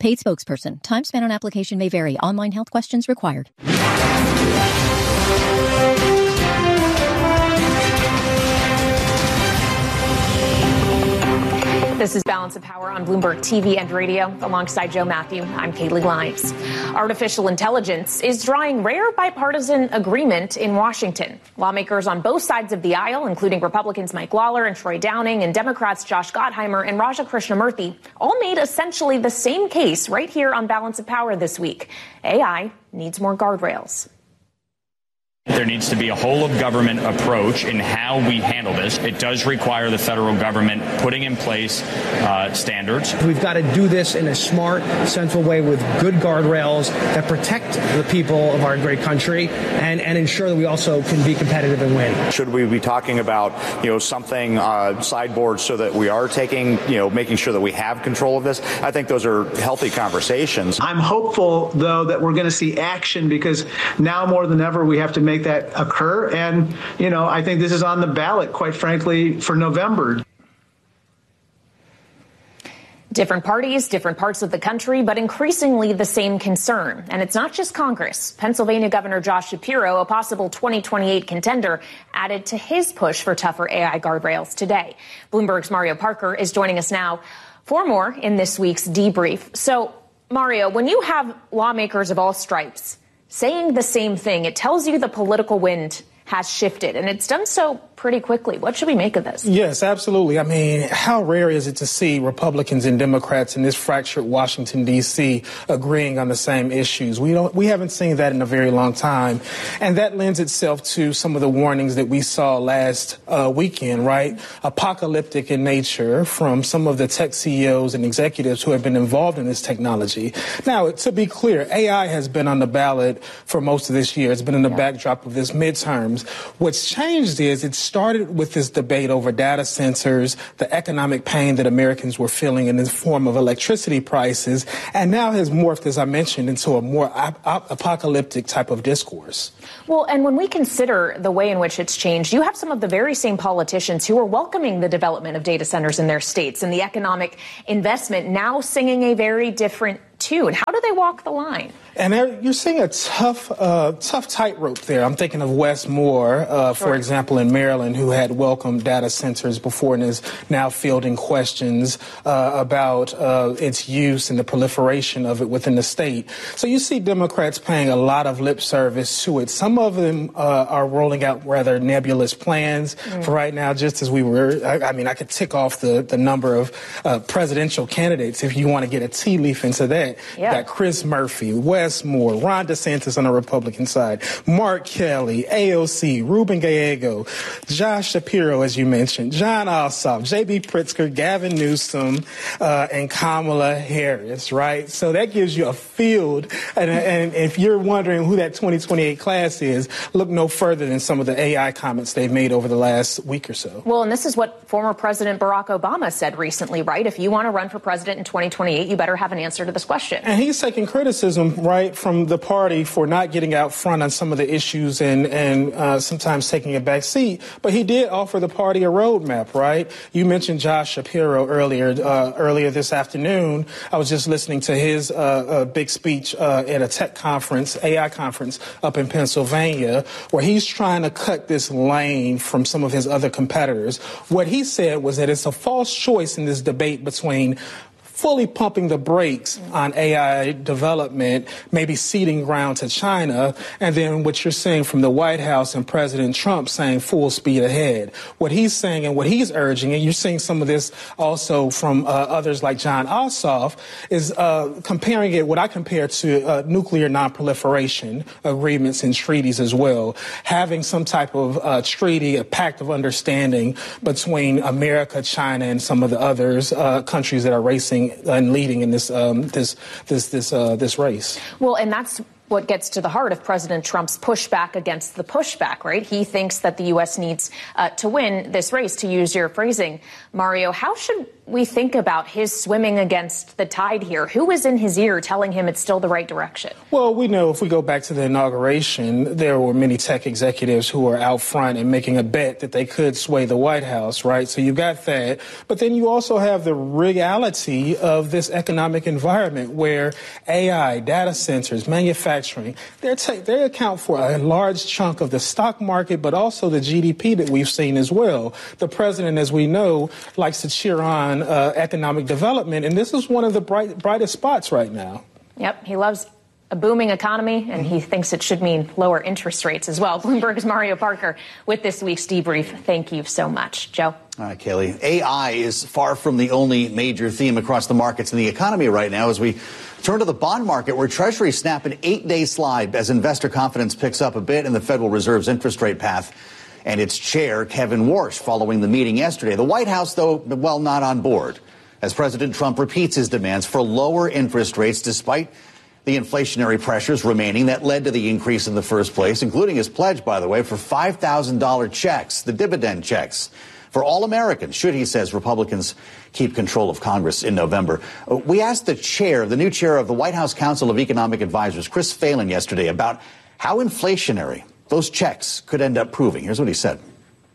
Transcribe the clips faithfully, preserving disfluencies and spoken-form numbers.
Paid spokesperson. Time spent on application may vary. Online health questions required. This is Balance of Power on Bloomberg T V and radio. Alongside Joe Matthew, I'm Kaylee Lyons. Artificial intelligence is drawing rare bipartisan agreement in Washington. Lawmakers on both sides of the aisle, including Republicans Mike Lawler and Troy Downing and Democrats Josh Gottheimer and Raja Krishnamurthy, all made essentially the same case right here on Balance of Power this week. A I needs more guardrails. There needs to be a whole-of-government approach in how we handle this. It does require the federal government putting in place uh, standards. We've got to do this in a smart, central way with good guardrails that protect the people of our great country and, and ensure that we also can be competitive and win. Should we be talking about, you know, something uh, sideboard so that we are taking, you know, making sure that we have control of this? I think those are healthy conversations. I'm hopeful, though, that we're going to see action because now more than ever we have to make that occur. And, you know, I think this is on the ballot, quite frankly, for November. Different parties, different parts of the country, but increasingly the same concern. And it's not just Congress. Pennsylvania Governor Josh Shapiro, a possible twenty twenty-eight contender, added to his push for tougher A I guardrails today. Bloomberg's Mario Parker is joining us now for more in this week's debrief. So, Mario, when you have lawmakers of all stripes saying the same thing, it tells you the political wind has shifted, and it's done so pretty quickly. What should we make of this? Yes, absolutely. I mean, how rare is it to see Republicans and Democrats in this fractured Washington, D C agreeing on the same issues? We don't, we haven't seen that in a very long time. And that lends itself to some of the warnings that we saw last uh, weekend, right? Apocalyptic in nature from some of the tech C E Os and executives who have been involved in this technology. Now, to be clear, A I has been on the ballot for most of this year. It's been in the yeah. backdrop of this midterms. What's changed is it's started with this debate over data centers, the economic pain that Americans were feeling in the form of electricity prices, and now has morphed, as I mentioned, into a more ap- ap- apocalyptic type of discourse. Well, and when we consider the way in which it's changed, you have some of the very same politicians who are welcoming the development of data centers in their states and the economic investment now singing a very different tune. How do they walk the line? And you're seeing a tough, uh, tough tightrope there. I'm thinking of Wes Moore, uh, for sure. example, in Maryland, who had welcomed data centers before and is now fielding questions uh, about uh, its use and the proliferation of it within the state. So you see Democrats paying a lot of lip service to it. Some of them uh, are rolling out rather nebulous plans mm. for right now, just as we were. I, I mean, I could tick off the, the number of uh, presidential candidates if you want to get a tea leaf into that. Yeah. Got Chris Murphy, Wes Moore, Ron DeSantis on the Republican side, Mark Kelly, A O C, Ruben Gallego, Josh Shapiro, as you mentioned, Jon Ossoff, J B Pritzker, Gavin Newsom, uh, and Kamala Harris, right? So that gives you a field. And, and if you're wondering who that twenty twenty-eight class is, look no further than some of the A I comments they've made over the last week or so. Well, and this is what former President Barack Obama said recently, right? If you want to run for president in twenty twenty-eight, you better have an answer to this question. And he's taking criticism, right, from the party for not getting out front on some of the issues and, and uh, sometimes taking a back seat. But he did offer the party a roadmap, right? You mentioned Josh Shapiro earlier uh, earlier this afternoon. I was just listening to his uh, uh, big speech uh, at a tech conference, A I conference up in Pennsylvania, where he's trying to cut this lane from some of his other competitors. What he said was that it's a false choice in this debate between fully pumping the brakes on A I development, maybe ceding ground to China, and then what you're seeing from the White House and President Trump saying full speed ahead. What he's saying and what he's urging, and you're seeing some of this also from uh, others like Jon Ossoff, is uh, comparing it, what I compare to uh, nuclear nonproliferation agreements and treaties as well, having some type of uh, treaty, a pact of understanding between America, China, and some of the others, uh, countries that are racing and leading in this um, this this this uh, this race. Well, and that's what gets to the heart of President Trump's pushback against the pushback, right? He thinks that the U S needs uh, to win this race, to use your phrasing. Mario, how should we think about his swimming against the tide here? Who was in his ear telling him it's still the right direction? Well, we know if we go back to the inauguration, there were many tech executives who were out front and making a bet that they could sway the White House, right? So you got that. But then you also have the reality of this economic environment where A I, data centers, manufacturing, they're ta- they account for a large chunk of the stock market, but also the G D P that we've seen as well. The president, as we know, likes to cheer on Uh, economic development, and this is one of the bright, brightest spots right now. Yep, he loves a booming economy, and he thinks it should mean lower interest rates as well. Bloomberg's Mario Parker with this week's debrief. Thank you so much. Joe? All right, Kaylee. A I is far from the only major theme across the markets in the economy right now as we turn to the bond market, where Treasuries snap an eight-day slide as investor confidence picks up a bit in the Federal Reserve's interest rate path and its chair, Kevin Warsh, following the meeting yesterday. The White House, though, well, not on board, as President Trump repeats his demands for lower interest rates despite the inflationary pressures remaining that led to the increase in the first place, including his pledge, by the way, for five thousand dollars checks, the dividend checks, for all Americans, should, he says, Republicans keep control of Congress in November. We asked the chair, the new chair of the White House Council of Economic Advisors, Chris Phelan, yesterday about how inflationary those checks could end up proving. Here's what he said.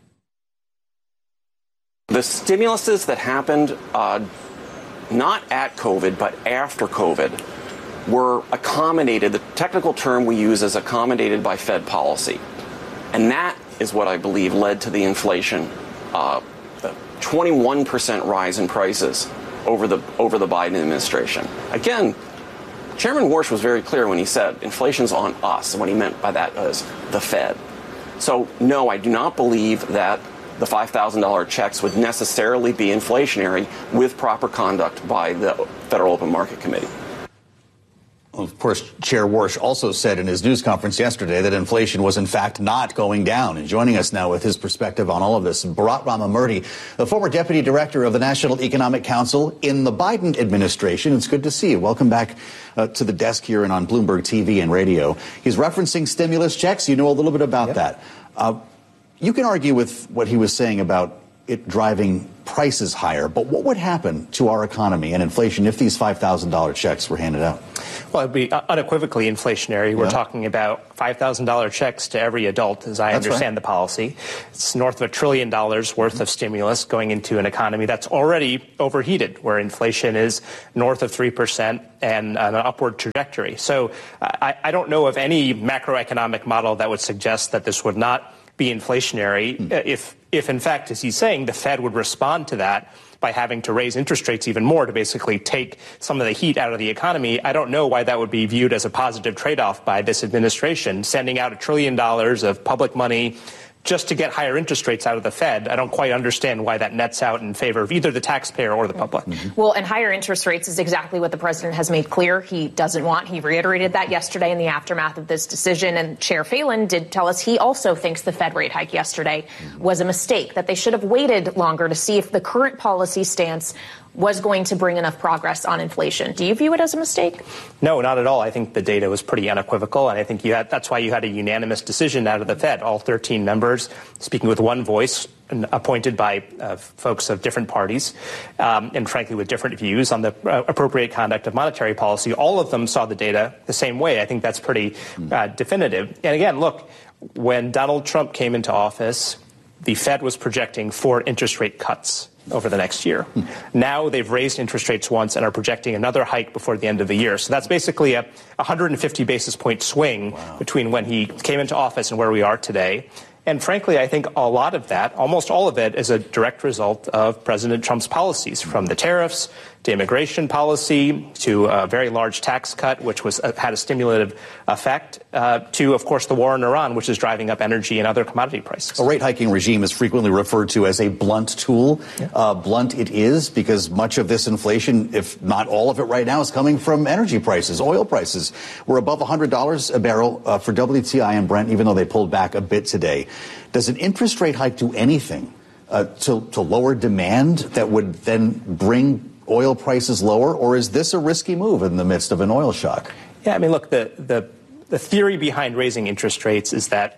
The stimuluses that happened uh, not at COVID, but after COVID, were accommodated. The technical term we use is accommodated by Fed policy. And that is what I believe led to the inflation, uh, the twenty-one percent rise in prices over the over the Biden administration. Again, Chairman Warsh was very clear when he said inflation's on us. And what he meant by that was the Fed. So, no, I do not believe that the five thousand dollars checks would necessarily be inflationary with proper conduct by the Federal Open Market Committee. Of course, Chair Warsh also said in his news conference yesterday that inflation was, in fact, not going down. And joining us now with his perspective on all of this, Bharat Ramamurthy, the former deputy director of the National Economic Council in the Biden administration. It's good to see you. Welcome back uh, to the desk here and on Bloomberg T V and radio. He's referencing stimulus checks. You know a little bit about yep. that. Uh, you can argue with what he was saying about it driving prices higher, but what would happen to our economy and inflation if these five thousand dollars checks were handed out? Well, it would be unequivocally inflationary. We're yeah. talking about five thousand dollars checks to every adult, as I that's understand right. the policy. It's north of a trillion dollars worth mm-hmm. of stimulus going into an economy that's already overheated, where inflation is north of three percent and an upward trajectory. So I, I don't know of any macroeconomic model that would suggest that this would not be inflationary mm. if, if in fact, as he's saying, the Fed would respond to that by having to raise interest rates even more to basically take some of the heat out of the economy. I don't know why that would be viewed as a positive trade-off by this administration, sending out a trillion dollars of public money just to get higher interest rates out of the Fed. I don't quite understand why that nets out in favor of either the taxpayer or the public. Mm-hmm. Well, and higher interest rates is exactly what the president has made clear he doesn't want. He reiterated that yesterday in the aftermath of this decision. And Chair Phelan did tell us he also thinks the Fed rate hike yesterday mm-hmm. was a mistake, that they should have waited longer to see if the current policy stance was going to bring enough progress on inflation. Do you view it as a mistake? No, not at all. I think the data was pretty unequivocal, and I think you had, that's why you had a unanimous decision out of the Fed. All thirteen members speaking with one voice, appointed by uh, folks of different parties, um, and frankly with different views on the uh, appropriate conduct of monetary policy. All of them saw the data the same way. I think that's pretty uh, definitive. And again, look, when Donald Trump came into office, the Fed was projecting four interest rate cuts over the next year. Hmm. Now they've raised interest rates once and are projecting another hike before the end of the year. So that's basically a one hundred fifty basis point swing wow. between when he came into office and where we are today. And frankly, I think a lot of that, almost all of it, is a direct result of President Trump's policies, from the tariffs to immigration policy to a very large tax cut, which was uh, had a stimulative effect, uh, to, of course, the war in Iran, which is driving up energy and other commodity prices. A rate hiking regime is frequently referred to as a blunt tool. Yeah. Uh, blunt it is, because much of this inflation, if not all of it right now, is coming from energy prices. Oil prices were above one hundred dollars a barrel uh, for W T I and Brent, even though they pulled back a bit today. Does an interest rate hike do anything uh, to, to lower demand that would then bring oil prices lower, or is this a risky move in the midst of an oil shock? Yeah, I mean, look, the the, the theory behind raising interest rates is that it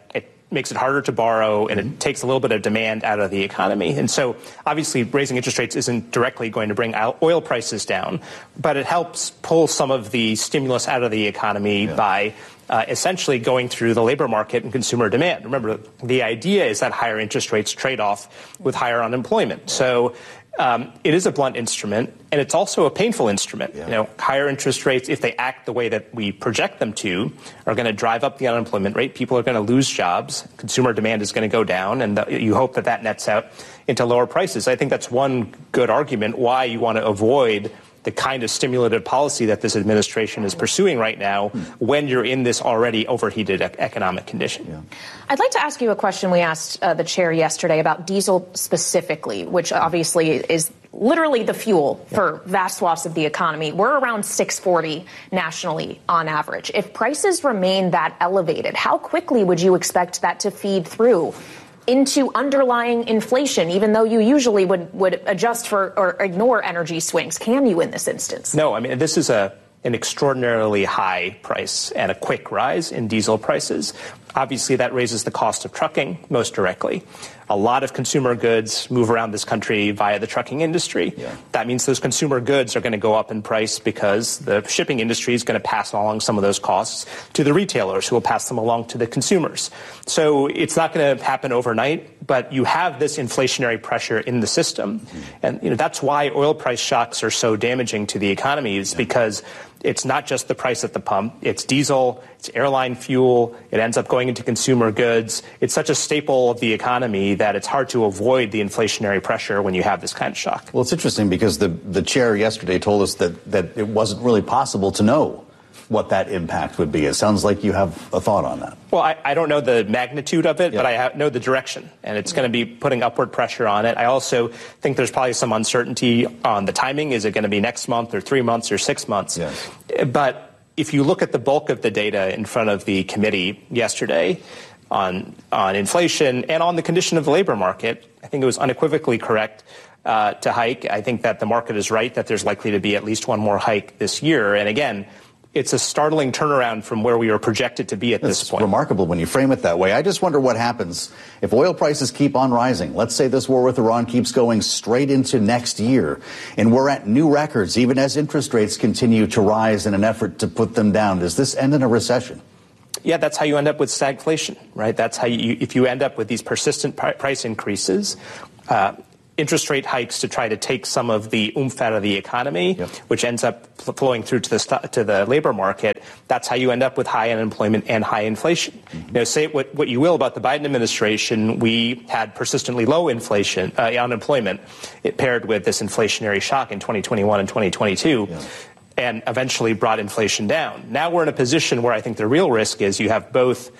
makes it harder to borrow, and it takes a little bit of demand out of the economy. And so obviously raising interest rates isn't directly going to bring oil prices down, but it helps pull some of the stimulus out of the economy yeah. by uh, essentially going through the labor market and consumer demand. Remember, the idea is that higher interest rates trade off with higher unemployment. So Um, it is a blunt instrument, and it's also a painful instrument. Yeah. You know, higher interest rates, if they act the way that we project them to, are going to drive up the unemployment rate. People are going to lose jobs. Consumer demand is going to go down, and the, you hope that that nets out into lower prices. I think that's one good argument why you want to avoid the kind of stimulative policy that this administration is pursuing right now when you're in this already overheated ec- economic condition. Yeah. I'd like to ask you a question we asked uh, the chair yesterday about diesel specifically, which obviously is literally the fuel yeah. for vast swaths of the economy. We're around six forty nationally on average. If prices remain that elevated, how quickly would you expect that to feed through into underlying inflation, even though you usually would, would adjust for or ignore energy swings? Can you in this instance? No, I mean, this is a an extraordinarily high price and a quick rise in diesel prices. Obviously, that raises the cost of trucking most directly. A lot of consumer goods move around this country via the trucking industry. Yeah. That means those consumer goods are going to go up in price because the shipping industry is going to pass along some of those costs to the retailers, who will pass them along to the consumers. So it's not going to happen overnight, but you have this inflationary pressure in the system. Mm-hmm. And you know, that's why oil price shocks are so damaging to the economy, is yeah. because it's not just the price at the pump. It's diesel, it's airline fuel, it ends up going into consumer goods. It's such a staple of the economy that it's hard to avoid the inflationary pressure when you have this kind of shock. Well, it's interesting because the, the chair yesterday told us that, that it wasn't really possible to know what that impact would be. It sounds like you have a thought on that. Well, I, I don't know the magnitude of it, yeah. but I ha- know the direction, and it's going to be putting upward pressure on it. I also think there's probably some uncertainty on the timing. Is it going to be next month or three months or six months? Yes. But if you look at the bulk of the data in front of the committee yesterday on on inflation and on the condition of the labor market, I think it was unequivocally correct uh, to hike. I think that the market is right that there's likely to be at least one more hike this year. And again, it's a startling turnaround from where we were projected to be at it's this point. It's remarkable when you frame it that way. I just wonder what happens if oil prices keep on rising. Let's say this war with Iran keeps going straight into next year, and we're at new records, even as interest rates continue to rise in an effort to put them down. Does this end in a recession? Yeah, that's how you end up with stagflation, right? That's how you, if you end up with these persistent price increases, uh, interest rate hikes to try to take some of the oomph out of the economy, yep. which ends up flowing through to the st- to the labor market. That's how you end up with high unemployment and high inflation. Mm-hmm. You know, say what, what you will about the Biden administration, we had persistently low inflation, uh, unemployment, it paired with this inflationary shock in twenty twenty-one and twenty twenty-two. Yeah. And eventually brought inflation down. Now we're in a position where I think the real risk is you have both